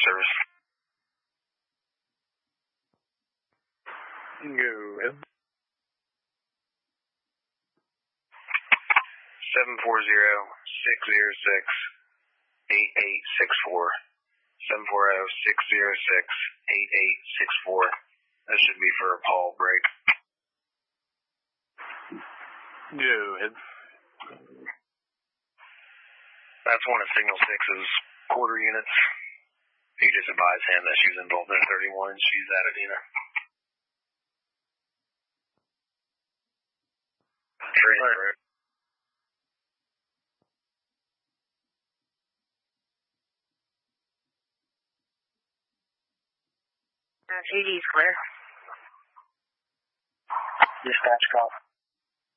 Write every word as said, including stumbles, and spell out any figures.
service. Go ahead. seven four zero, six zero six, eight eight six four. seven four zero, six zero six, eight eight six four. That should be for a Paul break. Go ahead. That's one of Signal six's quarter units. You just advise him that she's involved in a thirty-one. She's at Adina. Right. Uh, T D's clear. Dispatch call.